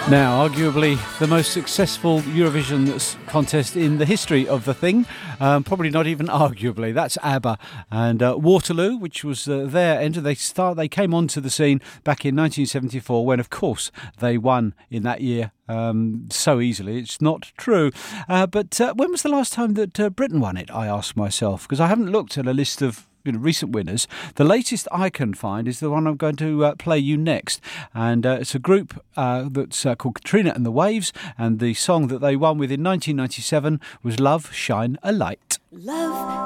Now, arguably the most successful Eurovision contest in the history of the thing. Probably not even arguably. That's ABBA and Waterloo, which was their entry. They came onto the scene back in 1974 when, of course, they won in that year. So easily, it's not true. But when was the last time that Britain won it, I ask myself, because I haven't looked at a list of recent winners. The latest I can find is the one I'm going to play you next, and it's a group that's called Katrina and the Waves, and the song that they won with in 1997 was Love Shine a Light. Love